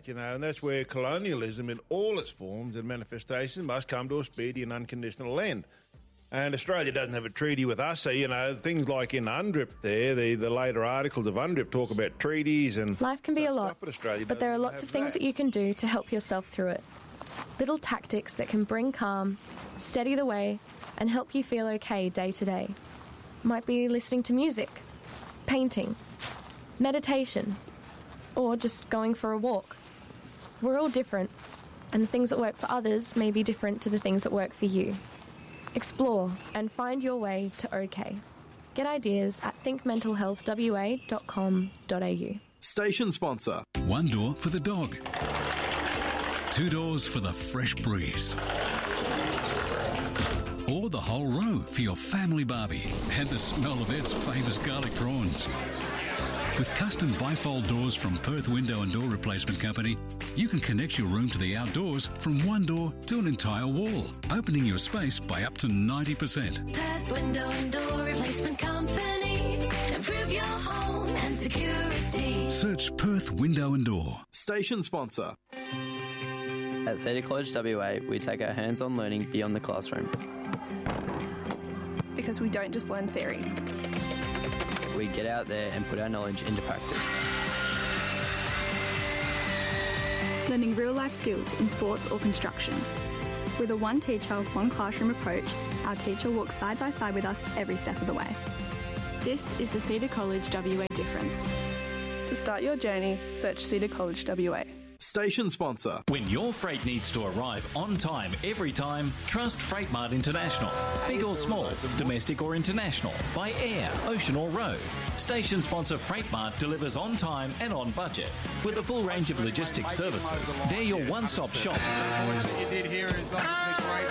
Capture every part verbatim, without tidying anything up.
you know, and that's where colonialism in all its forms and manifestations must come to a speedy and unconditional end. And Australia doesn't have a treaty with us, so, you know, things like in UNDRIP there, the, the later articles of UNDRIP talk about treaties and... Life can be a lot, but, but there are lots of things that. that you can do to help yourself through it. Little tactics that can bring calm, steady the way, and help you feel okay day to day. Might be listening to music, painting, meditation, or just going for a walk. We're all different, and the things that work for others may be different to the things that work for you. Explore and find your way to OK. Get ideas at think mental health w a dot com dot a u. Station sponsor. One door for the dog. Two doors for the fresh breeze. Or the whole row for your family barbie and the smell of Ed's famous garlic prawns. With custom bifold doors from Perth Window and Door Replacement Company, you can connect your room to the outdoors from one door to an entire wall, opening your space by up to ninety percent. Perth Window and Door Replacement Company. Improve your home and security. Search Perth Window and Door. Station sponsor. At Cedar College W A, we take our hands-on learning beyond the classroom. Because we don't just learn theory. We get out there and put our knowledge into practice. Learning real-life skills in sports or construction. With a one teacher, one classroom approach, our teacher walks side by side with us every step of the way. This is the Cedar College W A difference. To start your journey, search Cedar College W A. Station sponsor. When your freight needs to arrive on time every time, trust Freightmart International. Big or small, domestic or international, by air, ocean or road. Station sponsor Freightmart delivers on time and on budget. With a full range of logistics services, they're your one-stop shop. The voice that you did here is obviously great.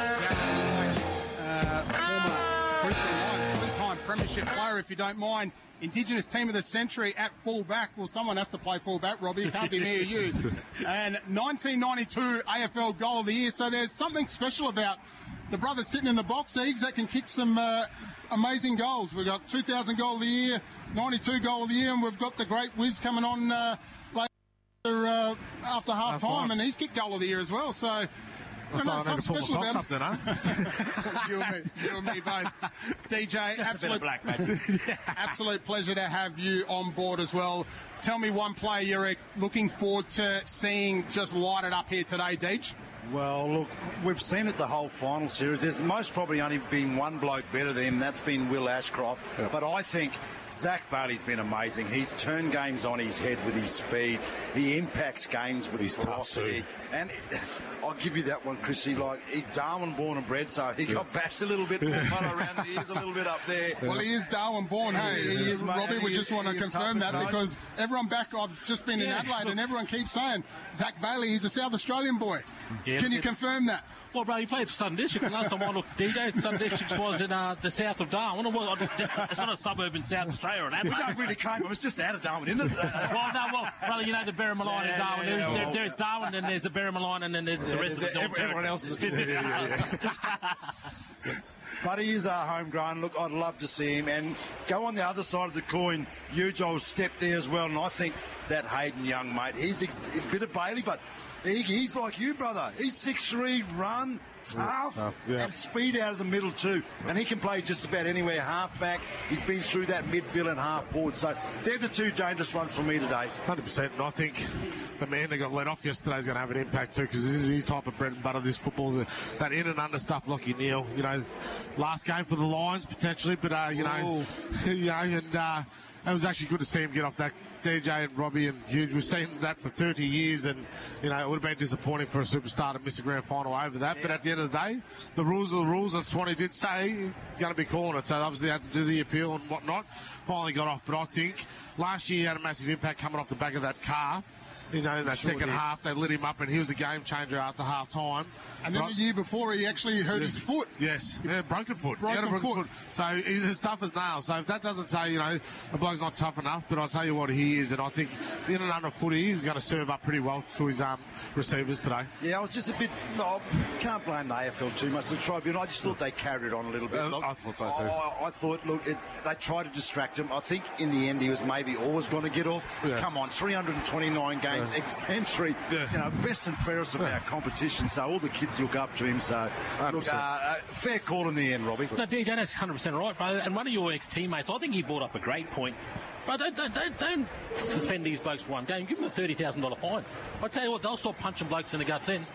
Uh, former Brisbane Lions, two-time premiership player, if you don't mind. Indigenous team of the century at fullback. Well, someone has to play fullback, Robbie. It can't be me or you. And nineteen ninety-two A F L Goal of the Year. So there's something special about the brothers sitting in the box, Eags, that can kick some uh, amazing goals. We've got two thousand Goal of the Year, ninety-two Goal of the Year, and we've got the great Wiz coming on uh, later uh, after half time, and he's kicked Goal of the Year as well. So... That's know, I need to pull myself up then, huh? you, and me, you and me both. D J, Just absolute, a bit of black, mate. Absolute pleasure to have you on board as well. Tell me one player you're looking forward to seeing just light it up here today, Deej. Well, look, we've seen it the whole final series. There's most probably only been one bloke better than him, and that's been Will Ashcroft. Yep. But I think Zach Bailey's been amazing. He's turned games on his head with his speed. He impacts games with his velocity. And it, I'll give you that one, Chrissy. Like, he's Darwin born and bred, so he got bashed a little bit, more colour around the ears a little bit up there. Well, he is Darwin born, hey. He is, Robbie, we just want to confirm that because everyone back, I've just been in yeah. Adelaide, and everyone keeps saying, Zach Bailey, he's a South Australian boy. Yeah, Can you confirm that? Well, bro, he played for Southern District, and last time I looked, D J, Southern District was in uh, the south of Darwin. It was, it's not a suburb in South Australia. Or we don't really claim it was just out of Darwin, isn't it? well, no, well, brother, you know the Berrimah line yeah, in Darwin. Yeah, yeah, there, well, there's Darwin, then there's the Berrimah line, and then there's yeah, the rest of the North Everyone else is the yeah, yeah. But he is our homegrown. Look, I'd love to see him. And go on the other side of the coin, huge old step there as well. And I think that Hayden Young, mate, he's ex- a bit of Bailey, but he, he's like you, brother. He's six three, run, tough, tough yeah. and speed out of the middle too. And he can play just about anywhere, half back. He's been through that midfield and half forward. So they're the two dangerous ones for me today. one hundred percent. And I think the man that got let off yesterday is going to have an impact too, because this is his type of bread and butter, this football, that in and under stuff, Lachie Neale. You know, last game for the Lions potentially, but uh, you know, you know, and uh, it was actually good to see him get off that. D J and Robbie and Huge, we've seen that for thirty years, and you know it would have been disappointing for a superstar to miss a grand final over that. Yeah. But at the end of the day, the rules are the rules, and Swanee did say he's going to be calling it, so obviously they had to do the appeal and whatnot. Finally got off, but I think last year he had a massive impact coming off the back of that calf. You know, in that sure second did. half, they lit him up, and he was a game changer after half time. And then right? the year before, he actually hurt yes. his foot. Yes, yeah, broken foot. Broken, broken foot. foot. So he's as tough as nails. So if that doesn't say, you know, the bloke's not tough enough, but I'll tell you what he is, and I think in and under footy, he's going to serve up pretty well to his um, receivers today. Yeah, I was just a bit, no, can't blame the A F L too much, the Tribune. I just thought they carried it on a little bit. Uh, look, I thought so too. I, I thought, look, it, they tried to distract him. I think in the end he was maybe always going to get off. Yeah. Come on, three hundred twenty-nine games James, ex-century, Yeah. you know, best and fairest of our competition. So all the kids look up to him. So, look, uh, uh, fair call in the end, Robbie. No, D J, that's one hundred percent right, brother. And one of your ex-teammates, I think he brought up a great point. But don't, don't, don't, don't suspend these blokes for one game. Give them a thirty thousand dollars fine. I tell you what, they'll stop punching blokes in the guts in.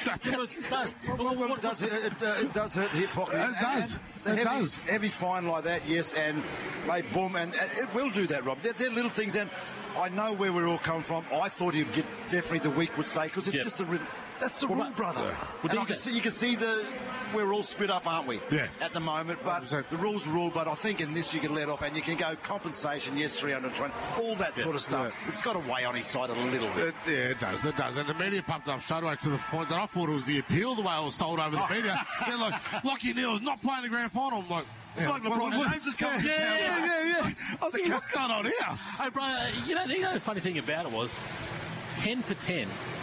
well, well, it, does, it, it, uh, it does hurt the hip pocket. It does. And It heavy, does. Heavy fine like that, yes, and they boom, and uh, it will do that, Rob. They're, they're little things, and I know where we're all coming from. I thought he'd get definitely the week would stay because it's Yep. just a rhythm. That's the Well, rule, but- brother. Well, And D I J can see, you can see the we're all split up, aren't we? Yeah. At the moment, but one hundred percent. the rules are rule. But I think in this you can let off, and you can go compensation, yes, three hundred twenty, all that sort of stuff. Yeah. It's got to weigh on his side a little bit. It, yeah, it does, it does. And the media pumped up straight away to the point that I thought it was the appeal, the way it was sold over the media. They're like, Lockie Neal's not playing the grand final. I'm like, It's like LeBron what- James is coming yeah, to town. Yeah, yeah, yeah. I was thinking, what's going on here? Hey, bro, uh, you know, you know the funny thing about it was, ten for ten,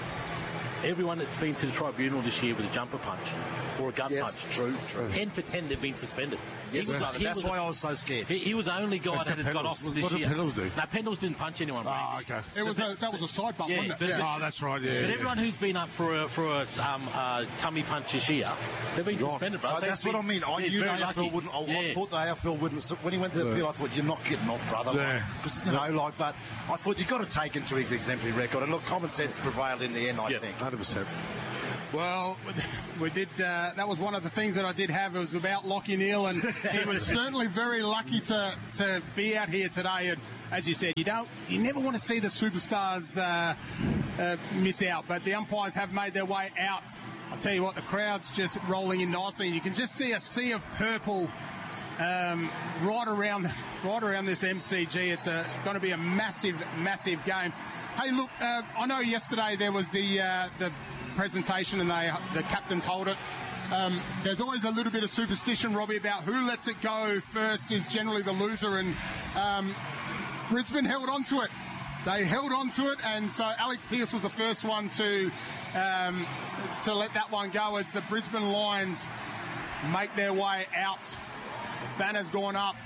everyone that's been to the tribunal this year with a jumper punch or a gut Yes, punch, true, true. ten for ten they've been suspended. Yes, He was- brother, he that's was- why I was so scared. He, he was the only guy Except that had got Pendles. off What this did year. Pendles do? No, Pendles didn't punch anyone. Mate. Oh, okay. It was a, that was a side bump, Yeah, wasn't but- it? but- Oh, that's right, yeah. But yeah. everyone who's been up for a, for a um, uh, tummy punch this year, they've been suspended, bro. So They've that's been- what I mean. I they're knew the very A F L lucky. wouldn't. I, I Yeah. thought the A F L wouldn't. So when he went to the appeal, I thought you're not getting off, brother. Yeah. Because you know, like, but I thought you've got to take into his exemplary record. And look, common sense prevailed in the end. I Yeah. think. one hundred percent. Well, we did. Uh, that was one of the things that I did have. It was about Lockie Neal, and he was certainly very lucky to to be out here today. And as you said, you don't, you never want to see the superstars uh, uh, miss out, but the umpires have made their way out. I'll tell you what, the crowd's just rolling in nicely, and you can just see a sea of purple um, right around right around this M C G. It's a, going to be a massive, massive game. Hey, look, uh, I know yesterday there was the uh, the presentation and they the captains hold it. Um, there's always a little bit of superstition, Robbie, about who lets it go first is generally the loser, and um, Brisbane held on to it. They held on to it, and so Alex Pearce was the first one to um, to let that one go as the Brisbane Lions make their way out. Banner's gone up,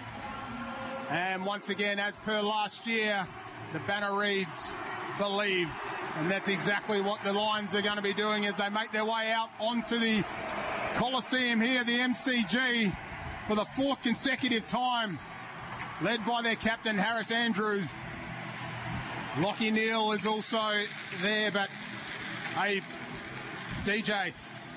and once again, as per last year, the banner reads, "Believe." And that's exactly what the Lions are going to be doing as they make their way out onto the Coliseum here, the M C G, for the fourth consecutive time, led by their captain, Harris Andrews. Lockie Neal is also there, but hey, D J,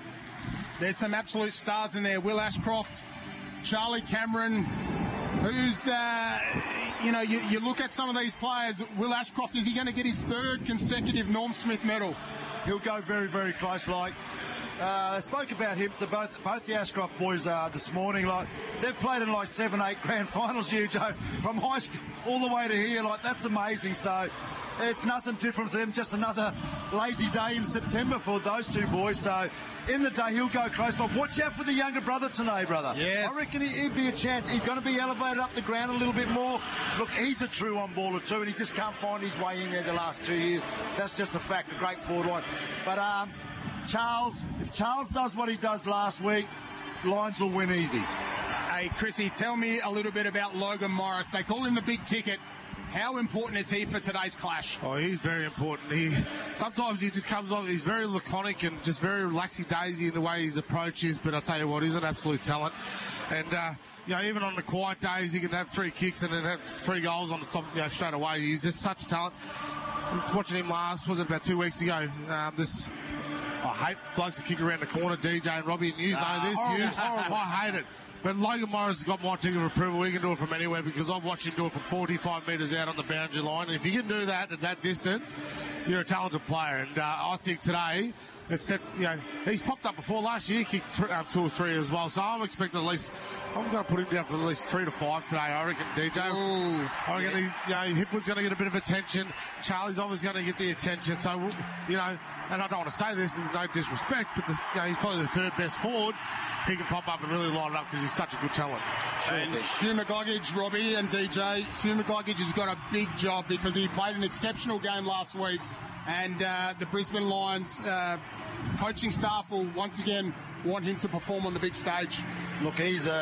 there's some absolute stars in there. Will Ashcroft, Charlie Cameron, who's, uh, you know, you, you look at some of these players. Will Ashcroft, is he going to get his third consecutive Norm Smith medal? He'll go very, very close. Like uh, they spoke about him. The both both the Ashcroft boys uh, this morning. Like they've played in like seven, eight grand finals, you Joe, from high school all the way to here. Like that's amazing. So it's nothing different for them. Just another lazy day in September for those two boys. So in the day he'll go close. But watch out for the younger brother tonight, brother. Yes. I reckon he, he'd be a chance. He's going to be elevated up the ground a little bit more. Look, he's a true on-baller too, and he just can't find his way in there the last two years. That's just a fact. A great forward line. But um, Charles, if Charles does what he does last week, Lions will win easy. Hey, Chrissy, tell me a little bit about Logan Morris. They call him the big ticket. How important is he for today's clash? Oh, he's very important. He sometimes he just comes on. He's very laconic and just very laxy-daisy in the way his approach is. But I tell you what, he's an absolute talent. And uh, you know, even on the quiet days, he can have three kicks and then have three goals on the top, you know, straight away. He's just such a talent. I was watching him last, was it about two weeks ago? Um, this. I hate blokes that kick around the corner, D J and Robbie, and you know this. horrible, You, horrible. I hate it. But Logan Morris has got my ticket of approval. He can do it from anywhere because I've watched him do it from forty-five metres out on the boundary line. And if you can do that at that distance, you're a talented player. And uh, I think today, it's set, you know, he's popped up before. Last year, he kicked th- uh, two or three as well. So I'm expecting at least, I'm going to put him down for at least three to five today, I reckon, D J. Ooh. I reckon he's, you know, Hipwood's going to get a bit of attention. Charlie's obviously going to get the attention. So, you know, and I don't want to say this, no disrespect, but the, you know, he's probably the third best forward. He can pop up and really light it up because he's such a good talent. And Hugh McGluggage, Robbie and D J, Hugh McGluggage has got a big job because he played an exceptional game last week, and uh, the Brisbane Lions uh, coaching staff will once again want him to perform on the big stage. Look, he's uh,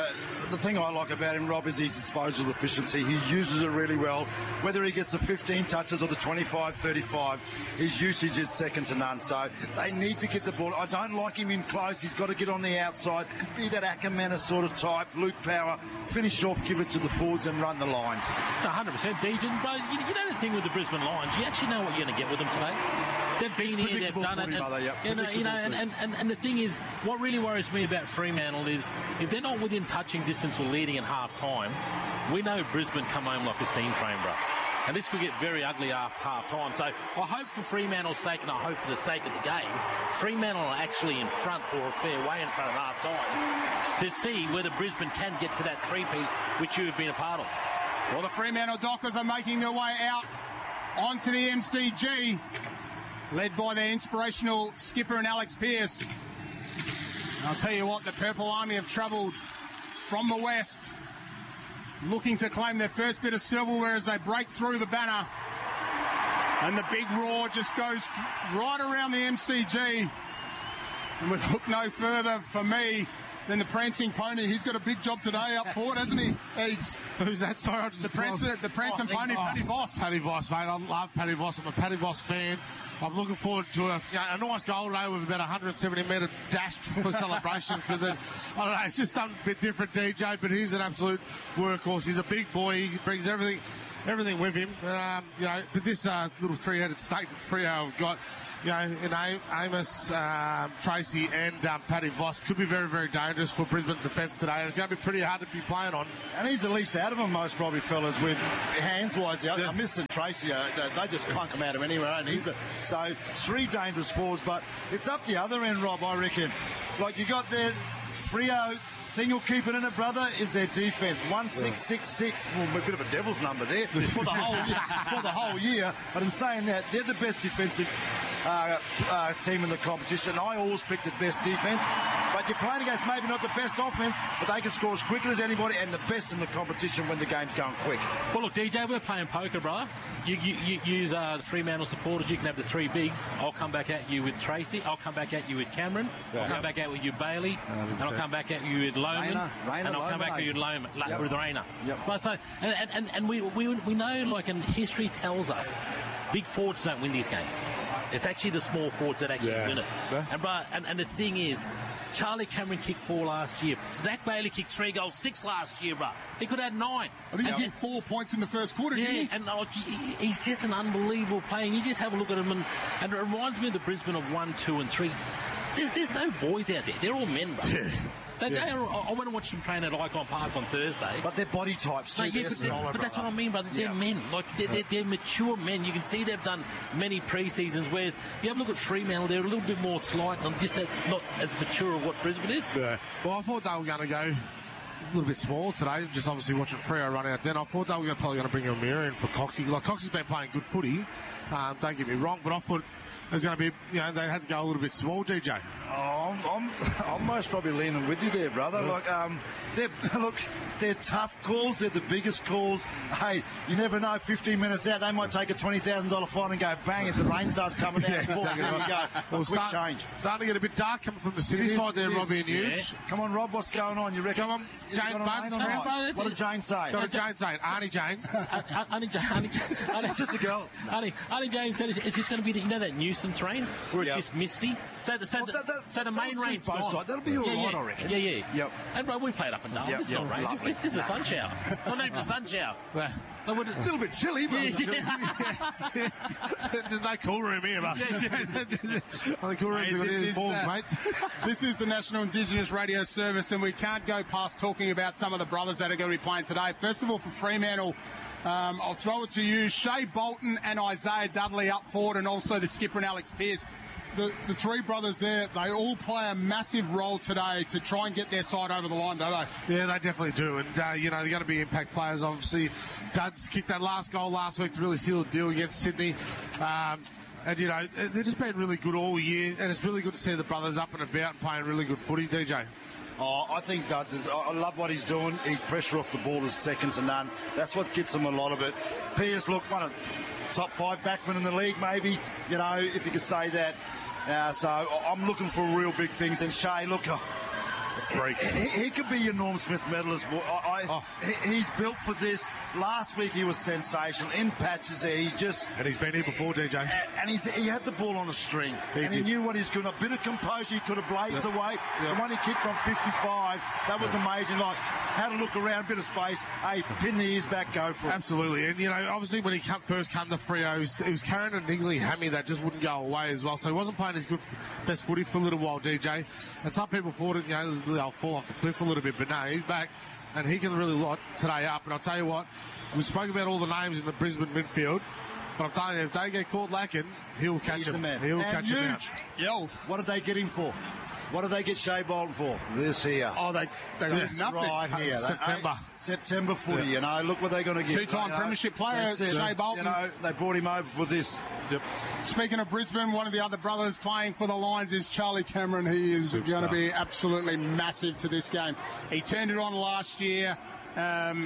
the thing I like about him, Rob, is his disposal efficiency. He uses it really well. Whether he gets the fifteen touches or the twenty-five, thirty-five, his usage is second to none. So they need to get the ball. I don't like him in close. He's got to get on the outside, be that Ackermann sort of type, Luke Power, finish off, give it to the forwards and run the lines. No, one hundred percent, Dejan. But you, you know the thing with the Brisbane Lions, you actually know what you're going to get with them today. They've been It's here, they've done it. footy, And, mother, yep. you know, you know, and, and, and, and the thing is, what really worries me about Fremantle is if they're not within touching distance or leading at half time, we know Brisbane come home like a steam train, bro. And this could get very ugly after half time. So I hope for Fremantle's sake and I hope for the sake of the game, Fremantle are actually in front or a fair way in front of half time to see whether Brisbane can get to that three-peat which you have been a part of. Well, the Fremantle Dockers are making their way out onto the M C G, led by their inspirational skipper and Alex Pearce. And I'll tell you what, the Purple Army have travelled from the west, looking to claim their first bit of silverware as they break through the banner. And the big roar just goes right around the M C G. And with look no further for me than the Prancing Pony. He's got a big job today up forward, hasn't he, Eags? Who's that? Sorry, I just... The, Prancer, the Prancing oh, Pony, oh, Paddy Voss. Paddy Voss, mate. I love Paddy Voss. I'm a Paddy Voss fan. I'm looking forward to a, you know, a nice goal today with about a one hundred seventy metre dash for celebration because, I don't know, it's just something a bit different, D J, but he's an absolute workhorse. He's a big boy. He brings everything... everything with him. Um, you know, but this uh, little three-headed snake that Freo have got, you know, in Am- Amos, um, Tracy and um, Paddy Voss could be very, very dangerous for Brisbane defence today. And it's going to be pretty hard to be playing on. And he's the least out of them, most probably, fellas, with hands-wise. Yeah. I'm missing Tracy. Uh, they just clunk him out of anywhere. And he's a, so three dangerous forwards. But it's up the other end, Rob, I reckon. Like, you got there, Freo... thing will keep it in it, brother, is their defence. one six six six. Well, a bit of a devil's number there for the whole year, for the whole year. But in saying that, they're the best defensive uh, uh, team in the competition. I always pick the best defence. But you're playing against maybe not the best offence, but they can score as quickly as anybody and the best in the competition when the game's going quick. Well, look, D J, we're playing poker, brother. You, you, you use uh, the Fremantle supporters. You can have the three bigs. I'll come back at you with Tracy. I'll come back at you with Cameron. Yeah. I'll come back at you with Bailey. And I'll come back at you with Loman. Rayner, Rayner, and I'll come Loman. back at you with Loman, Yep. with Rayner. Yep. But so, and, and, and we, we we know, like, and history tells us, big forwards don't win these games. It's actually the small forwards that actually Yeah. win it. Yeah. And, bro, and and the thing is, Charlie Cameron kicked four last year. Zach Bailey kicked three goals, six last year, bro. He could have had nine. I think And he you- kicked four points in the first quarter, yeah, didn't he? and like, he- he's just an unbelievable player. And you just have a look at him, and, and it reminds me of the Brisbane of one, two, and three. There's, there's no boys out there. They're all men, bro. Yeah. They, Yeah. they are, I went to watch them train at Icon Park on Thursday. But they're body types too. No, yeah, They're but, they- solid, but that's what brother. I mean, brother. They're Yeah. men. Like they're, they're, they're mature men. You can see they've done many pre-seasons. Where you have a look at Fremantle, they're a little bit more slight and just a, not as mature as what Brisbane is. Yeah. Well, I thought they were going to go a little bit small today, just obviously watching Freo run out then. I thought they were probably going to bring O'Meara in for Coxie. Like, Coxie's been playing good footy, um, don't get me wrong, but I thought there's going to be, you know, they had to go a little bit small, D J. Oh, I'm, I'm, I'm most probably leaning with you there, brother. Like, um, they're, look, they're tough calls. They're the biggest calls. Hey, you never know. fifteen minutes out, they might take a twenty thousand dollars fine and go bang if the rain starts coming down. Yeah, exactly There you right. go. Well, A quick start- change. Starting to get a bit dark coming from the city It is, side there, it is. Robbie and Huge. Yeah. Come on, Rob, what's going on? You reckon? Come on, Is it Jane gonna Buns. rain or not? What did Jane say? What did Jane say? Auntie Jane. Auntie Jane, Auntie Jane, It's just a girl. Auntie, Auntie Jane said it's, it's just going to be, the, you know, that nuisance rain where it's Yep. just misty. So the, so Well, the, that- that- so the main that'll rain's suit both gone. sides. That'll be all yeah, right, yeah. I reckon. Yeah, yeah. Yep. And bro, we played up and down. Yep, This is yep. not rain. Lovely. This, this is a sun shower. Not even a sun shower. Well, No, what- A little bit chilly, but Yeah, There's no cool room here, mate. The cool room's Mate, got this his is, balls, uh, mate. This is the National Indigenous Radio Service, and we can't go past talking about some of the brothers that are going to be playing today. First of all, for Fremantle, um, I'll throw it to you. Shea Bolton and Isaiah Dudley up forward, and also the skipper and Alex Pearce. The, the three brothers there, they all play a massive role today to try and get their side over the line, don't they? Yeah, they definitely do. And, uh, you know, they're going to be impact players, obviously. Duds kicked that last goal last week to really seal the deal against Sydney. Um, and, you know, they've just been really good all year. And it's really good to see the brothers up and about and playing really good footy, D J. Oh, I think Duds is. I love what he's doing. His pressure off the ball is second to none. That's what gets him a lot of it. Pearce, look, one of top five backmen in the league, maybe. You know, if you could say that. Uh, so I'm looking for real big things. And Shea, look, oh, freak. He, he could be your Norm Smith medalist. Boy. I, I, Oh. he, he's built for this. Last week he was sensational. In patches there, he just... And he's been here before, D J. And, and he's, he had the ball on a string. He and he did. knew what he's doing. A bit of composure, he could have blazed Yep. away. Yep. The one he kicked from fifty-five, that was amazing. Like, had a look around, bit of space. Hey, pin the ears back, go for it. Absolutely. And, you know, obviously when he come, first came to Freo, he was, he was carrying a niggly hammy that just wouldn't go away as well. So he wasn't playing his good, best footy for a little while, D J. And some people thought, it, you know, they'll fall off the cliff a little bit. But no, he's back. And he can really light today up. And I'll tell you what, we spoke about all the names in the Brisbane midfield. But I'm telling you, if they get caught lacking, he'll catch He's him. the man. He'll And catch him out. huge. Yo, what did they get him for? What did they get Shea Bolton for? This here. Oh, they they This got nothing. right here. They- September. September footy, Yeah. you know. Look what they're going to get. Two-time You know, premiership player, that's it. Shea Bolton. You know, they brought him over for this. Yep. Speaking of Brisbane, one of the other brothers playing for the Lions is Charlie Cameron. He is Superstar. going to be absolutely massive to this game. He turned it on last year. Um,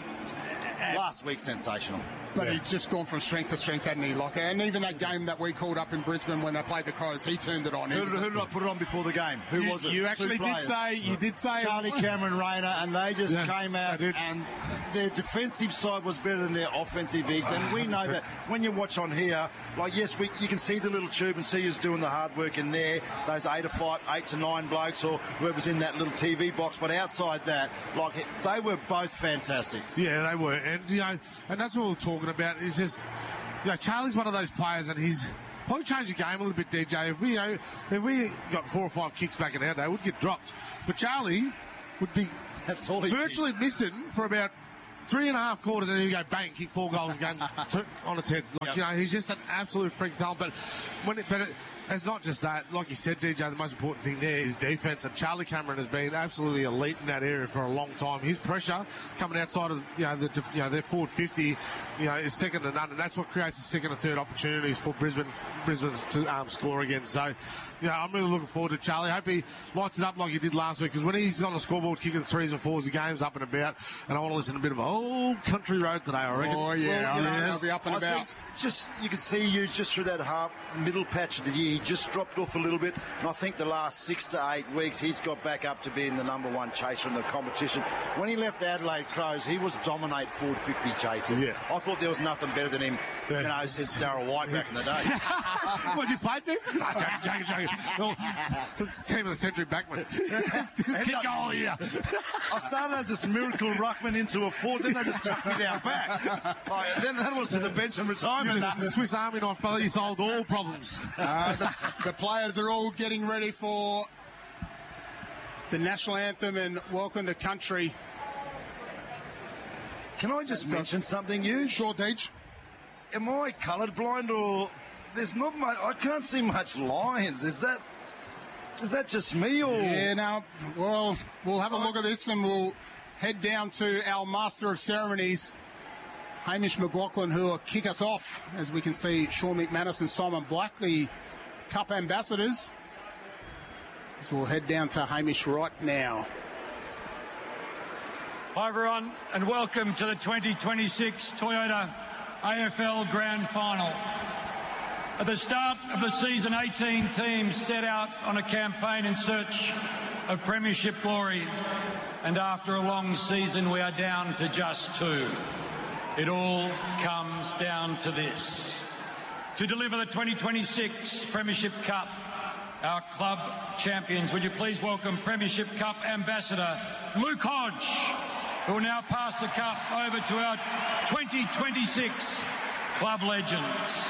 Last week, sensational. But he's just gone from strength to strength, hasn't he? Like, and even that game that we called up in Brisbane when they played the Crows, he turned it on. He Who, was- who did I put it on before the game? Who You- was it? you Two actually did players. say- you did say- Charlie Cameron, Rayner, and they just Yeah, came out they did. and their defensive side was better than their offensive bigs. And we know that when you watch on here, like yes, we, you can see the little tube and see who's doing the hard work in there. Those eight to five, eight to nine blokes, or whoever's in that little T V box. But outside that, like they were both fantastic. Yeah, they were. And, you know, and that's what we're talking about. It's just, you know, Charlie's one of those players and he's probably changed the game a little bit, D J. If we, you know, if we got four or five kicks back in our day, we'd get dropped. But Charlie would be That's all he virtually missing for about three and a half quarters, and then you go bang, kick four goals, game two, on its head. Like, Yep. you know, he's just an absolute freak talent. But when it, but it, it's not just that. Like you said, D J, the most important thing there is defence. And Charlie Cameron has been absolutely elite in that area for a long time. His pressure coming outside of you know the you know their forward fifty, you know, is second to none, and that's what creates the second and third opportunities for Brisbane Brisbane to um, score again. So, you know, I'm really looking forward to Charlie. Hope he lights it up like he did last week, because when he's on the scoreboard kicking threes and fours, the game's up and about. And I want to listen to a bit of old country road today, I reckon. Oh, yeah. Well, I you mean, know, they'll be up and I about. think just you could see you just through that half middle patch of the year, he just dropped off a little bit. And I think the last six to eight weeks, he's got back up to being the number one chaser in the competition. When he left the Adelaide Crows, he was dominate forward fifty chaser. Yeah. I thought there was nothing better than him, Yeah. you know, since Darryl White back in the day. What, you played there? No, joking, joking, joking. No, it's team of the century backman. Kick goal here. I started as this miracle ruckman into a forward, then they just chucked me down back. Like, then that was to the bench and retirement. The Swiss Army knife, brother, you solved all problems. Uh, the, the players are all getting ready for the national anthem and welcome to country. Can I just mention something, you? Sure, Deej. Am I coloured blind, or there's not much? I can't see much Lions. Is that is that just me, or Yeah, now, well, we'll have a look at this and we'll head down to our Master of Ceremonies, Hamish McLaughlin, who will kick us off. As we can see, Sean McManus and Simon Black, the Cup ambassadors. So we'll head down to Hamish right now. Hi everyone, and welcome to the twenty twenty-six Toyota A F L Grand Final. At the start of the season, eighteen teams set out on a campaign in search of premiership glory, and after a long season we are down to just two. It all comes down to this. To deliver the twenty twenty-six Premiership Cup, our club champions, would you please welcome Premiership Cup Ambassador Luke Hodge, who will now pass the cup over to our twenty twenty-six club legends.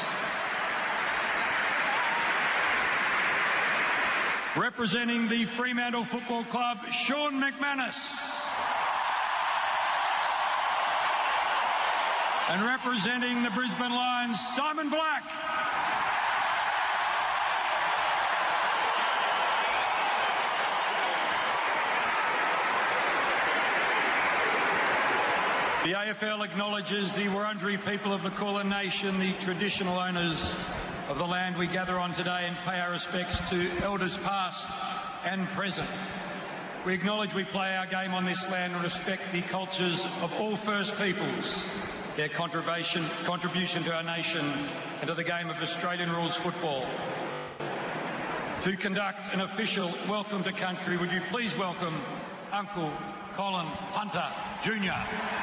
Representing the Fremantle Football Club, Sean McManus. And representing the Brisbane Lions, Simon Black. The A F L acknowledges the Wurundjeri people of the Kulin Nation, the traditional owners of the land we gather on today, and pay our respects to elders past and present. We acknowledge we play our game on this land and respect the cultures of all First Peoples, their contribution, contribution to our nation and to the game of Australian rules football. To conduct an official welcome to country, would you please welcome Uncle Colin Hunter Junior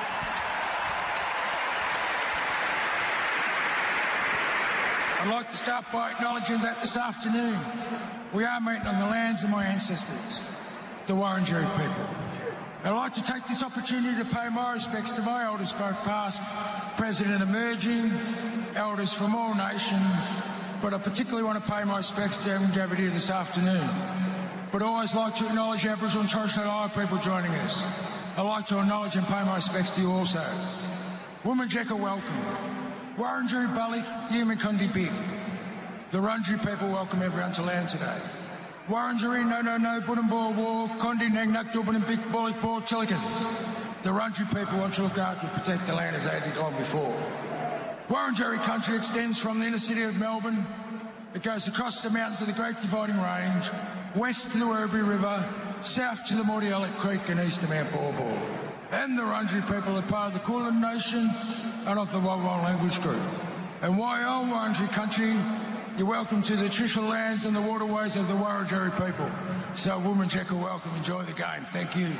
I'd like to start by acknowledging that this afternoon we are meeting on the lands of my ancestors, the Wurundjeri people. I'd like to take this opportunity to pay my respects to my elders, both past, present and emerging, elders from all nations, but I particularly want to pay my respects to them gathered here this afternoon. But I always like to acknowledge Aboriginal and Torres Strait Islander people joining us. I'd like to acknowledge and pay my respects to you also. Wominjeka, welcome. Wurundjeri Balik, Yimikundi Big. The Wurundjeri people welcome everyone to land today. Wurundjeri, no, no, no, Budumbor War, Kondi, Nagnak, Dubin and Big Bolik, Bor, Chilikan. The Wurundjeri people want to look after and protect the land as they did long before. Wurundjeri country extends from the inner city of Melbourne. It goes across the mountain to the Great Dividing Range, west to the Werribee River, south to the Mordialloc Creek and east to Mount Baw Baw. And the Wurundjeri people are part of the Kulin Nation and of the Walwal language group. And while all Wurundjeri country, you're welcome to the traditional lands and the waterways of the Wurundjeri people. So, Wominjeka, welcome. Enjoy the game. Thank you.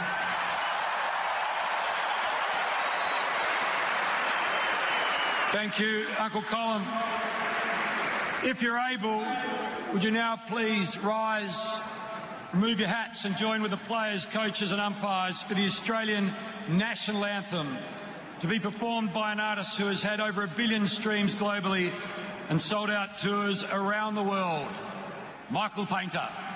Thank you, Uncle Colin. If you're able, would you now please rise, remove your hats and join with the players, coaches and umpires for the Australian National Anthem, to be performed by an artist who has had over a billion streams globally and sold out tours around the world, Michael Painter.